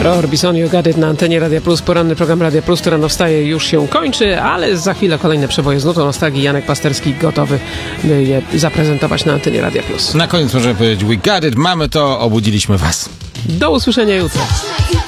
Roy Orbison, You Got It na antenie Radia Plus. Poranny program Radia Plus, który rano wstaje, już się kończy, ale za chwilę kolejne przeboje z nutą nostalgii. Janek Pasterski gotowy, by je zaprezentować na antenie Radia Plus. Na koniec możemy powiedzieć We got it, mamy to, obudziliśmy was. Do usłyszenia jutro.